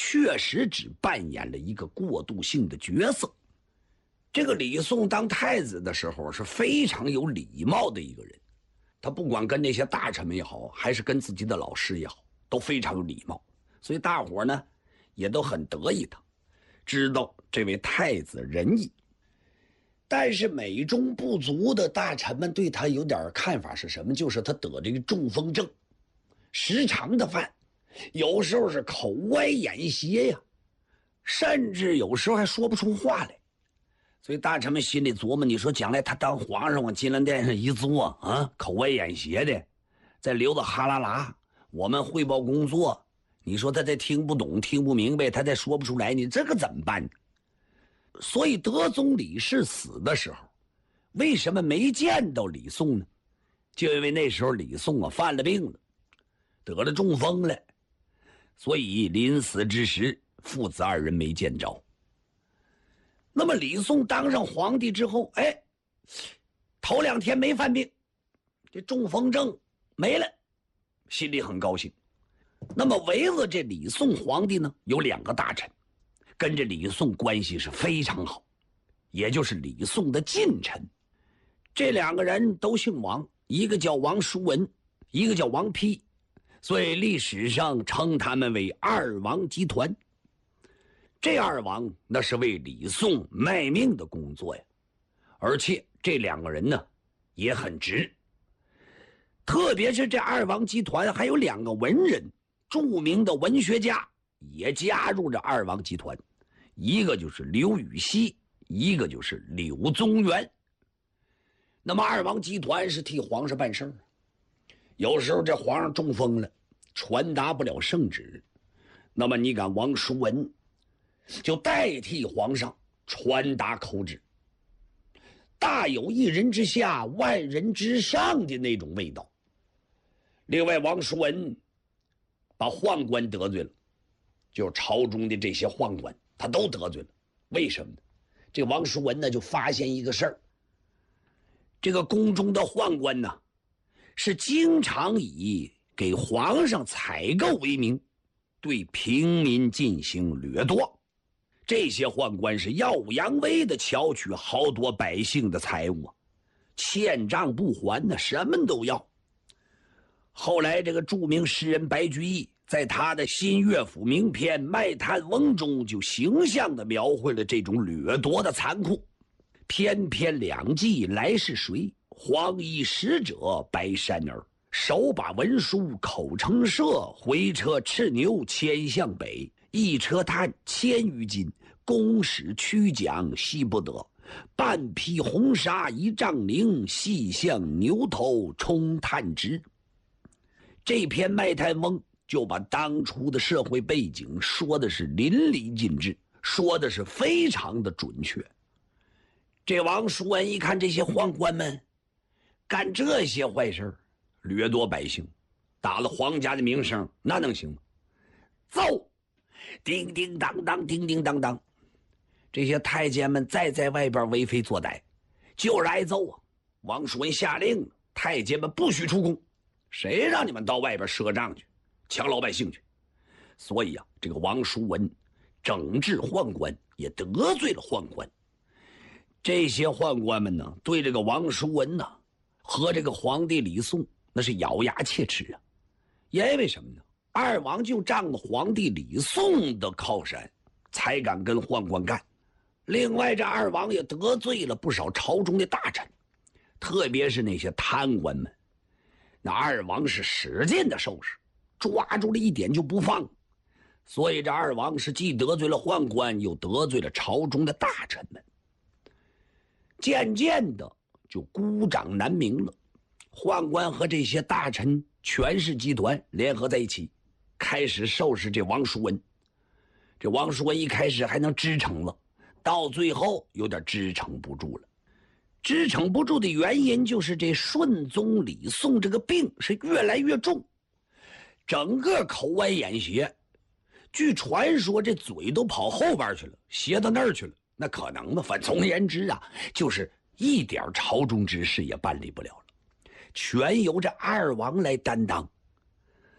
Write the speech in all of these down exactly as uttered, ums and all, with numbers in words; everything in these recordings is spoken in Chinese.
确实只扮演了一个过渡性的角色。这个李诵当太子的时候是非常有礼貌的一个人，他不管跟那些大臣们也好，还是跟自己的老师也好，都非常有礼貌，所以大伙呢也都很得意他，知道这位太子仁义。但是美中不足的大臣们对他有点看法是什么？就是他得这个中风症，时常的犯，有时候是口歪眼斜呀，甚至有时候还说不出话来。所以大臣们心里琢磨，你说将来他当皇上往金銮殿上一坐啊，口歪眼斜的，再流的哈啦啦，我们汇报工作，你说他再听不懂听不明白，他再说不出来，你这个怎么办呢？所以德宗李氏死的时候，为什么没见到李诵呢？就因为那时候李诵啊犯了病了，得了中风了，所以临死之时父子二人没见着。那么李诵当上皇帝之后，哎，头两天没犯病，这中风症没了，心里很高兴。那么围着这李诵皇帝呢，有两个大臣跟着李诵关系是非常好，也就是李诵的近臣。这两个人都姓王，一个叫王叔文，一个叫王丕，所以历史上称他们为二王集团。这二王那是为李诵卖命的工作呀，而且这两个人呢也很直。特别是这二王集团还有两个文人，著名的文学家也加入这二王集团，一个就是刘禹锡，一个就是柳宗元。那么二王集团是替皇上办事儿，有时候这皇上中风了，传达不了圣旨，那么你看王叔文就代替皇上传达口旨，大有一人之下万人之上的那种味道。另外王叔文把宦官得罪了，就是朝中的这些宦官他都得罪了。为什么呢？这王叔文呢就发现一个事儿，这个宫中的宦官呢是经常以给皇上采购为名，对平民进行掠夺。这些宦官是耀武扬威的巧取好多百姓的财物，欠账不还呢，什么都要。后来这个著名诗人白居易在他的新乐府名篇《卖炭翁》中就形象地描绘了这种掠夺的残酷。翩翩两骑来是谁？黄衣使者白衫儿。手把文书口称射，回车赤牛牵向北。一车炭千余斤，公使驱奖惜不得。半匹红纱一丈绫，细向牛头充炭直。这篇《卖炭翁》就把当初的社会背景说的是淋漓尽致，说的是非常的准确。这王叔文一看这些宦官们干这些坏事，掠夺百姓，打了皇家的名声，那能行吗？奏！叮叮当当，叮叮当当，这些太监们再在外边为非作歹，就是挨揍啊！王叔文下令了，太监们不许出宫，谁让你们到外边赊账去，抢老百姓去？所以啊，这个王叔文整治宦官，也得罪了宦官。这些宦官们呢，对这个王叔文呢和这个皇帝李诵那是咬牙切齿啊！因为什么呢？二王就仗着皇帝李诵的靠山，才敢跟宦官干。另外，这二王也得罪了不少朝中的大臣，特别是那些贪官们。那二王是使劲的收拾，抓住了一点就不放。所以这二王是既得罪了宦官，又得罪了朝中的大臣们。渐渐的就孤掌难鸣了，宦官和这些大臣权势集团联合在一起，开始收拾这王叔文。这王叔文一开始还能支撑了，到最后有点支撑不住了。支撑不住的原因就是这顺宗李诵这个病是越来越重，整个口歪眼斜，据传说这嘴都跑后边去了，斜到那儿去了。那可能吗？反总而言之啊，就是一点朝中之事也办理不了了，全由这二王来担当。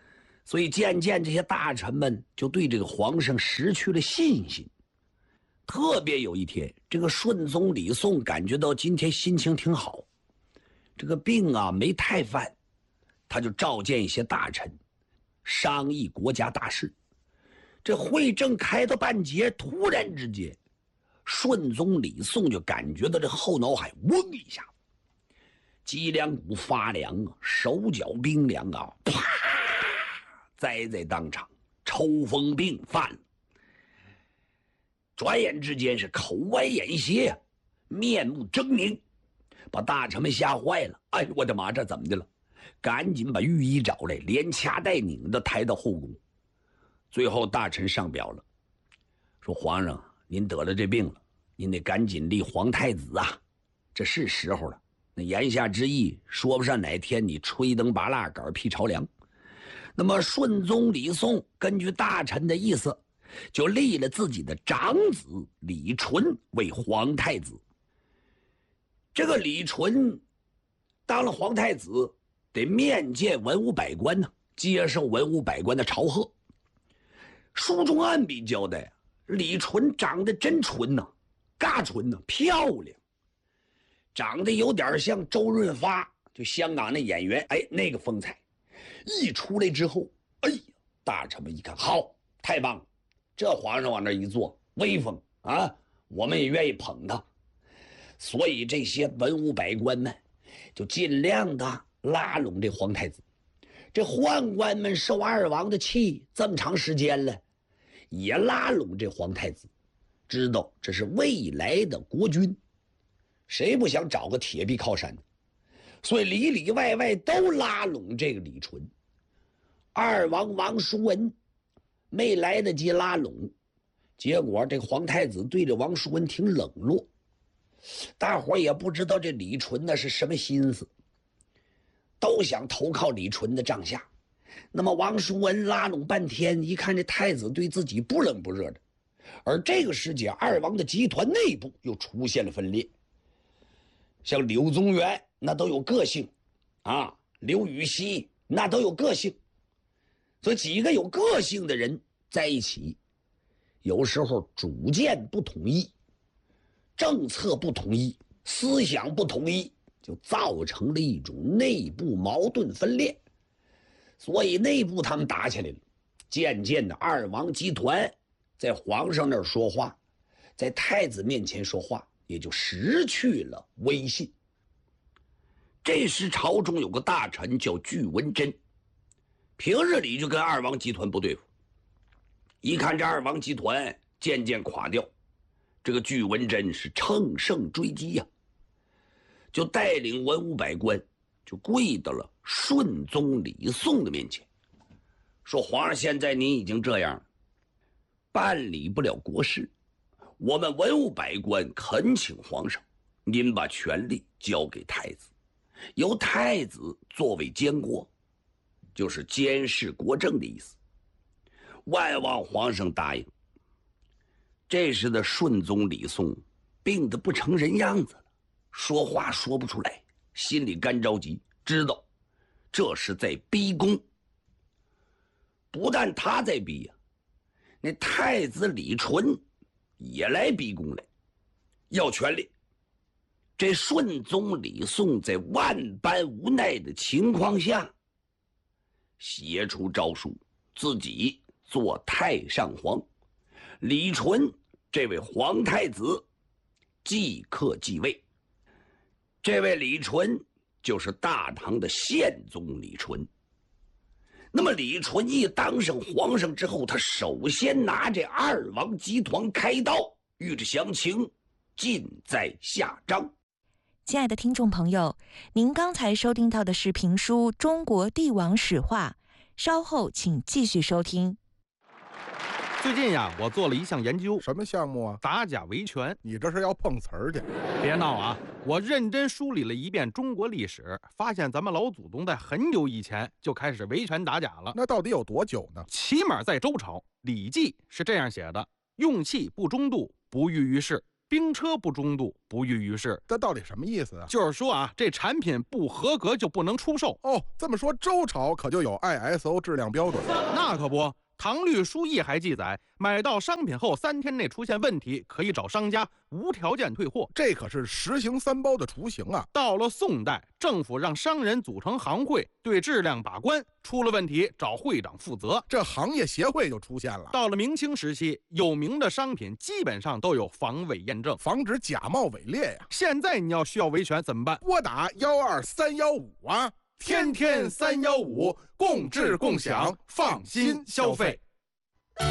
所以渐渐这些大臣们就对这个皇上失去了信心。特别有一天，这个顺宗李诵感觉到今天心情挺好，这个病啊没太犯，他就召见一些大臣，商议国家大事。这会正开到半截，突然之间，顺宗李诵就感觉到这后脑海嗡一下，脊梁骨发凉啊，手脚冰凉啊，啪，栽在当场，抽风病犯了。转眼之间是口歪眼斜，面目狰狞，把大臣们吓坏了。哎呦我的妈，这怎么的了？赶紧把御医找来，连掐带拧的抬到后宫。最后大臣上表了，说皇上您得了这病了，您得赶紧立皇太子啊，这是时候了。那言下之意，说不上哪天你吹灯拔蜡杆劈朝梁。那么顺宗李诵根据大臣的意思，就立了自己的长子李纯为皇太子。这个李纯当了皇太子，得面见文武百官呢，接受文武百官的朝贺。书中暗笔交代，李纯长得真纯呐、啊，嘎纯呐、啊，漂亮，长得有点像周润发，就香港那演员，哎，那个风采。一出来之后，哎呀，大臣们一看，好，太棒了，这皇上往那一坐，威风啊，我们也愿意捧他。所以这些文武百官们就尽量的拉拢这皇太子。这宦官们受二王的气这么长时间了，也拉拢这皇太子，知道这是未来的国君，谁不想找个铁壁靠山呢？所以里里外外都拉拢这个李纯。二王王叔文没来得及拉拢，结果这皇太子对这王叔文挺冷落，大伙也不知道这李纯那是什么心思，都想投靠李纯的帐下。那么王叔文拉拢半天，一看这太子对自己不冷不热的，而这个时节二王的集团内部又出现了分裂，像柳宗元那都有个性啊，刘禹锡那都有个性，所以几个有个性的人在一起，有时候主见不统一，政策不统一，思想不统一，就造成了一种内部矛盾分裂。所以内部他们打起来了，渐渐的二王集团在皇上那儿说话，在太子面前说话，也就失去了威信。这时朝中有个大臣叫巨文贞，平日里就跟二王集团不对付，一看这二王集团渐渐垮掉，这个巨文贞是乘胜追击呀、啊，就带领文武百官就跪到了顺宗李诵的面前，说皇上现在您已经这样了，办理不了国事，我们文武百官恳请皇上您把权力交给太子，由太子作为监国，就是监视国政的意思，万望皇上答应。这时的顺宗李诵病得不成人样子了，说话说不出来，心里干着急，知道这是在逼宫。不但他在逼呀、啊，那太子李纯也来逼宫来，要权力。这顺宗李诵在万般无奈的情况下，写出诏书，自己做太上皇，李纯这位皇太子即刻继位。这位李纯就是大唐的宪宗李纯。那么李纯一当上皇上之后，他首先拿这二王集团开刀，欲知详情尽在下章。 亲爱的听众朋友，您刚才收听到的是评书《中国帝王史话》，稍后请继续收听。 最近呀，我做了一项研究。 什么项目啊？ 打假维权。 你这是要碰瓷儿去？ 别闹啊！我认真梳理了一遍中国历史，发现咱们老祖宗在很久以前就开始维权打假了。 那到底有多久呢？ 起码在周朝，《礼记》是这样写的：用气不中度，不欲于世。 兵车不中度，不予于世。 这到底什么意思啊？ 就是说啊，这产品不合格就不能出售。 哦，这么说周朝可就有 I S O 质量标准。 那可不，唐律书议还记载，买到商品后三天内出现问题，可以找商家无条件退货。 这可是实行三包的雏形啊！ 到了宋代，政府让商人组成行会，对质量把关，出了问题找会长负责， 这行业协会就出现了。 到了明清时期，有名的商品基本上都有防伪验证， 防止假冒伪劣呀。 现在你要需要维权怎么办？ 拨打幺二三幺五啊， 天天三幺五，共治共享，放心消费。